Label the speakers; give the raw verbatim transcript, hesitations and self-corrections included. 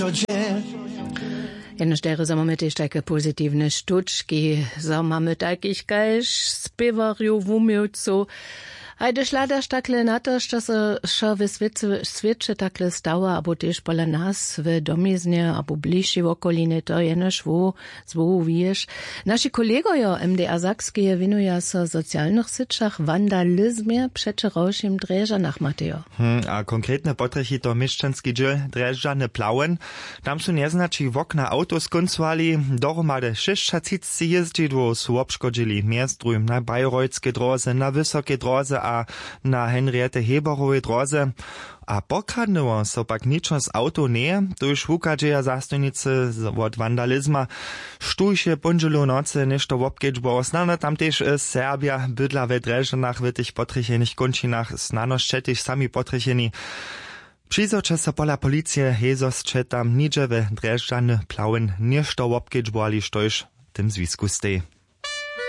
Speaker 1: Jenoż teraz mamy też takie pozytywne sztuczki, so mamy takich każ śpiewariów, umiejców. Hajde szladasz takle na to, że se šo w świecie takle stało, abo też pola nas w domiznie, abo bliżej w okoline, to jenoż wo, zwo wiesz. Nasi kolegojo M D A Sakskie winuja so socjalnych syczach wandalizmie przeczorošim Drežanach, Mateo.
Speaker 2: Hmm, a konkretne potrechy to mieszczanski dziel Drežane Plauen. Tam są nieznaczy w okna auto skoncowali, dohromady sześćdziesiąt jeździdłów su obszkodzili, między na Bajrojskie drodze, na Wysokie drodze, a na Henriette Heberowej drodze. A pokradnęło so pak niczo z auto nie, to już wukadzieja zastojnicy od wandalizma. Sztujše pondzielu nocy nešto wopkedźbo. Snano tam też Serbia bydla we Drežanach w tych potrychenych končinach, snano ščetiš sami potrycheni. Přizoče so pola policie Jezos četam nicze we Drežane Plauen nešto wopkedźbo, ali štojš tym zwisku stej.